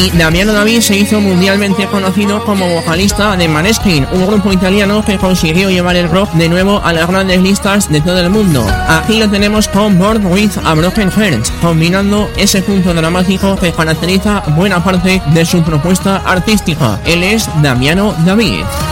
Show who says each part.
Speaker 1: Y Damiano David se hizo mundialmente conocido como vocalista de Maneskin, un grupo italiano que consiguió llevar el rock de nuevo a las grandes listas de todo el mundo. Aquí lo tenemos con Born with a Broken Heart, combinando ese punto dramático que caracteriza buena parte de su propuesta artística. Él es Damiano David.